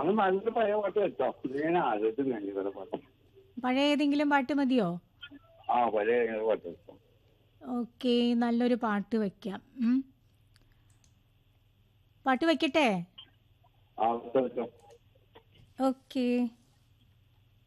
നമുക്ക് നല്ലൊരു പഴയ പാട്ട് വെച്ചോ. ഇത് ഞാൻ ആലോചിച്ചു ഇവരെ പാട്ട്. പഴയ ഏതെങ്കിലും പാട്ട് മതിയോ? ആ പഴയ പാട്ട് വെച്ചോ. ഓക്കെ, നല്ലൊരു പാട്ട് വെക്കാം. പാട്ട് വെക്കട്ടെ? ആ വെച്ചോ വെച്ചോ. ഓക്കെ.